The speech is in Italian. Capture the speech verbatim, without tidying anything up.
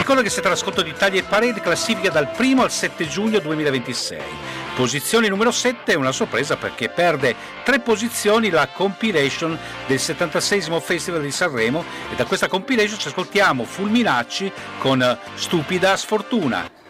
ricordo che siete all'ascolto di Taglia e Parade, classifica dal primo al sette giugno duemilaventisei. Posizione numero sette è una sorpresa perché perde tre posizioni la compilation del settantaseiesimo Festival di Sanremo, e da questa compilation ci ascoltiamo Fulminacci con Stupida Sfortuna.